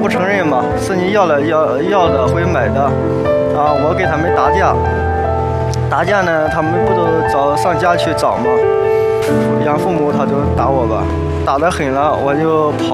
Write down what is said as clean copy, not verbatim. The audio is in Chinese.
不承认嘛，是你要的会买的啊，我给他们打架。打架呢，他们不都上家去找吗？养父母他就打我吧，打得狠了，我就跑。